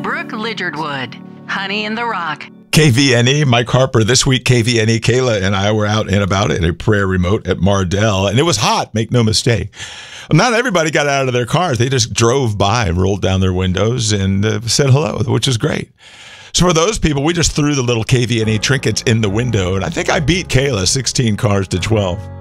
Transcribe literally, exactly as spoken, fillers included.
Brooke Lidgardwood, Honey in the Rock. K V N E, Mike Harper. This week, K V N E, Kayla and I were out and about at a prayer remote at Mardel, and it was hot, make no mistake. Not everybody got out of their cars. They just drove by, rolled down their windows, and uh, said hello, which is great. So for those people, we just threw the little K V N E trinkets in the window, and I think I beat Kayla sixteen cars to twelve.